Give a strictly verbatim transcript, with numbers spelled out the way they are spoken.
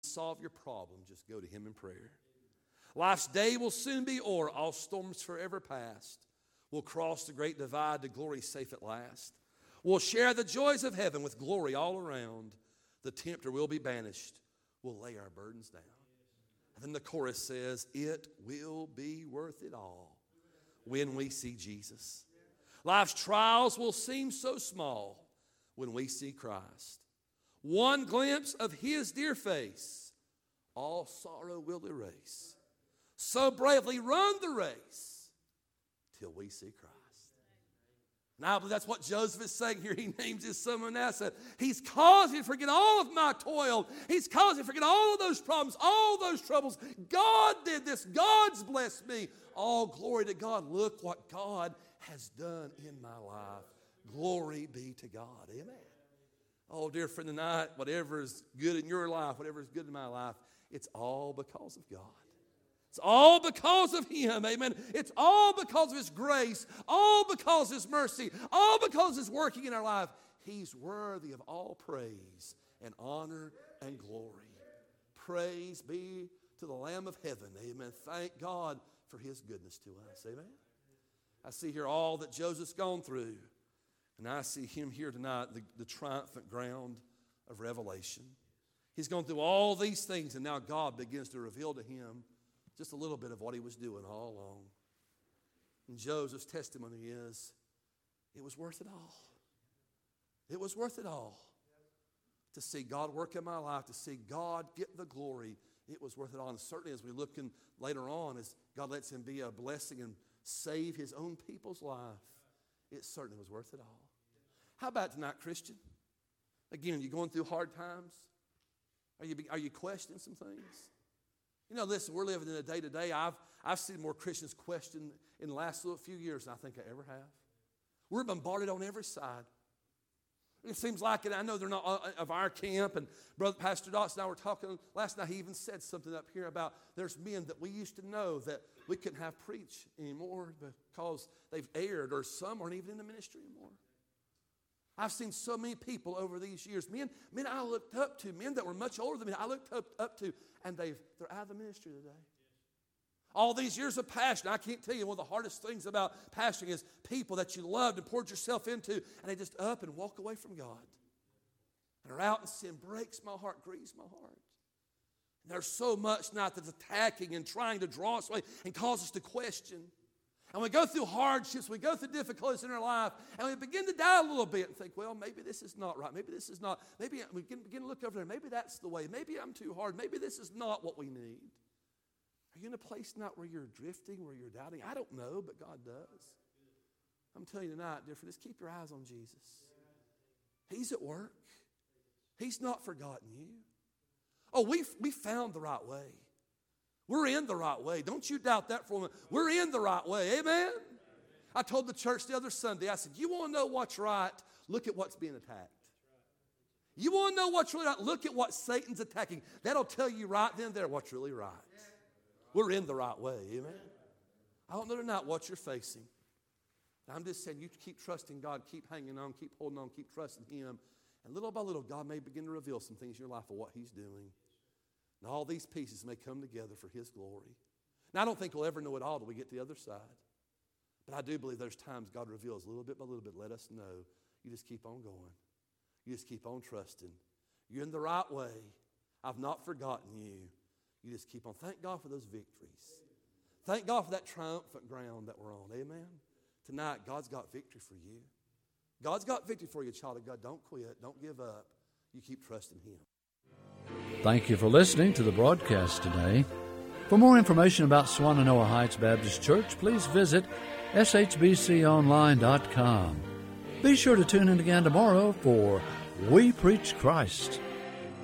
solve your problem, just go to Him in prayer. Life's day will soon be o'er, all storms forever past. We'll cross the great divide to glory safe at last. We'll share the joys of heaven with glory all around. The tempter will be banished. We'll lay our burdens down. And then the chorus says, it will be worth it all when we see Jesus. Life's trials will seem so small when we see Christ. One glimpse of His dear face, all sorrow will erase. So bravely run the race till we see Christ. Now, I believe that's what Joseph is saying here. He names his son Manasseh. He's caused me to forget all of my toil. He's caused me to forget all of those problems, all those troubles. God did this. God's blessed me. All glory to God. Look what God has done in my life. Glory be to God. Amen. Oh, dear friend, tonight, whatever is good in your life, whatever is good in my life, it's all because of God. It's all because of Him, amen. It's all because of His grace, all because of His mercy, all because His working in our life. He's worthy of all praise and honor and glory. Praise be to the Lamb of heaven, amen. Thank God for His goodness to us, amen. I see here all that Joseph's gone through, and I see him here tonight, the, the triumphant ground of revelation. He's gone through all these things, and now God begins to reveal to him just a little bit of what he was doing all along. And Joseph's testimony is, it was worth it all. It was worth it all. To see God work in my life, to see God get the glory, it was worth it all. And certainly as we look in later on, as God lets him be a blessing and save his own people's life, it certainly was worth it all. How about tonight, Christian? Again, are you going through hard times? Are you, are you questioning some things? You know, listen, we're living in a day to day. I've I've seen more Christians question in the last little few years than I think I ever have. We're bombarded on every side. It seems like, and I know they're not of our camp, and Brother Pastor Dotson and I were talking last night. He even said something up here about there's men that we used to know that we couldn't have preach anymore because they've erred, or some aren't even in the ministry anymore. I've seen so many people over these years, men, men I looked up to, men that were much older than me, I looked up, up to, and they've, they're out of the ministry today. All these years of passion, I can't tell you, one of the hardest things about pastoring is people that you loved and poured yourself into, and they just up and walk away from God. And are out in sin. Breaks my heart, grieves my heart. And there's so much now that's attacking and trying to draw us away and cause us to question. And we go through hardships, we go through difficulties in our life, and we begin to doubt a little bit and think, well, maybe this is not right. Maybe this is not. Maybe we begin, begin to look over there. Maybe that's the way. Maybe I'm too hard. Maybe this is not what we need. Are you in a place not where you're drifting, where you're doubting? I don't know, but God does. I'm telling you tonight, dear friend, just keep your eyes on Jesus. He's at work. He's not forgotten you. Oh, we we found the right way. We're in the right way. Don't you doubt that for a moment. We're in the right way. Amen? I told the church the other Sunday, I said, you want to know what's right? Look at what's being attacked. You want to know what's really right? Look at what Satan's attacking. That'll tell you right then and there what's really right. We're in the right way. Amen? I don't know tonight what you're facing. I'm just saying you keep trusting God, keep hanging on, keep holding on, keep trusting Him. And little by little, God may begin to reveal some things in your life of what He's doing. And all these pieces may come together for His glory. Now, I don't think we'll ever know it all till we get to the other side. But I do believe there's times God reveals little bit by little bit. Let us know. You just keep on going. You just keep on trusting. You're in the right way. I've not forgotten you. You just keep on. Thank God for those victories. Thank God for that triumphant ground that we're on. Amen? Tonight, God's got victory for you. God's got victory for you, child of God. Don't quit. Don't give up. You keep trusting Him. Thank you for listening to the broadcast today. For more information about Swannanoa Heights Baptist Church, please visit s h b c online dot com. Be sure to tune in again tomorrow for We Preach Christ.